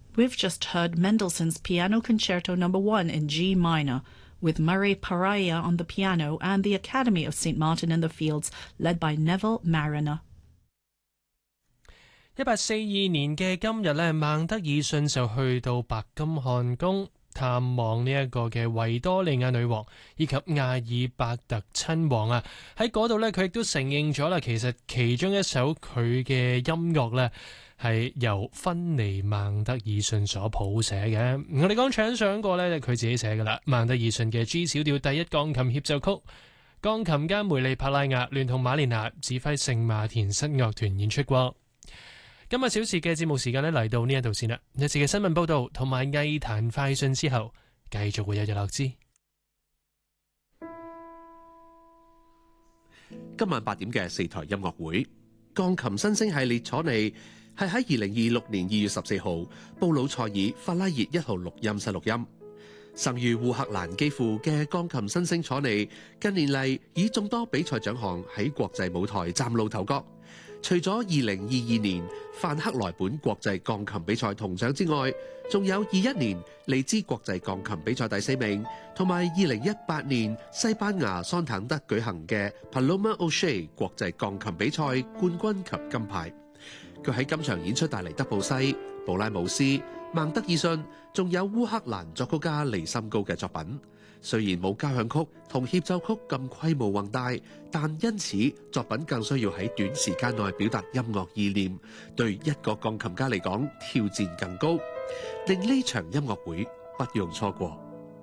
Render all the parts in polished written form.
We've just heard Mendelssohn's Piano Concerto No. 1 in G minor, with Murray Paraya on the piano and the Academy of St. Martin in the Fields, led by Neville Mariner. 1842年嘅今日呢，孟德爾遜就去到白金漢宮探望呢一個嘅維多利亞女王以及亞爾伯特親王啊。喺嗰度呢，佢亦都承認咗啦，其實其中一首佢嘅音樂呢，係由芬尼孟德爾遜所譜寫嘅。我哋剛才想過呢，佢自己寫噶啦，孟德爾遜嘅 G 小調第一鋼琴協奏曲，鋼琴家梅利帕拉亞聯同馬連娜指揮聖馬田室樂團演出過。今日小時嘅節目時間呢，嚟到呢一度先啦，一次嘅新聞報道同埋藝壇快訊之後，繼續會有日落之。 今晚8點嘅4台音樂會，鋼琴新星系列楚尼係喺2026年2月14號布魯塞爾法拉熱1號錄音室錄音。生於烏克蘭基輔嘅鋼琴新星楚尼，近年嚟以眾多比賽獎項喺國際舞台嶄露頭角。除咗2022年范克萊本國際鋼琴比賽銅獎之外，仲有21年利茲國際鋼琴比賽第4名，同埋2018年西班牙桑坦德舉行嘅 Paloma O'Shea 國際鋼琴比賽冠軍及金牌。佢喺今場演出帶嚟德布西、布拉姆斯、孟德爾遜，仲有烏克蘭作曲家尼森高嘅作品。雖然冇交響曲同協奏曲咁規模宏大，但因此作品更需要喺短時間內表達音樂意念，對一個鋼琴家嚟講挑戰更高，令呢場音樂會不容錯過。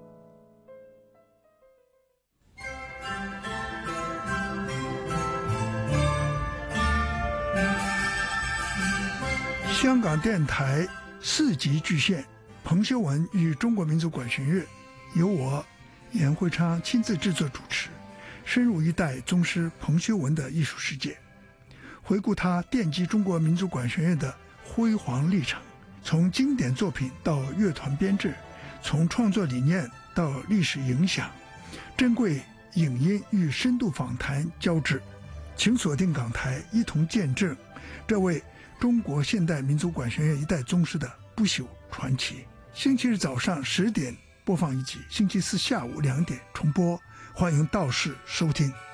香港電台4級巨獻，彭修文與中國民族管弦樂，由我嚴惠昌親自製作主持，深入一代宗師彭修文的藝術世界，回顧他奠基中國民族管弦樂的輝煌歷程，從經典作品到樂團編制，從創作理念到歷史影響，珍貴影音與深度訪談交織，請鎖定港台，一同見證這位中國現代民族管弦樂一代宗師的不朽傳奇。星期日早上10點播放一集，星期四下午2點重播，歡迎到時收聽。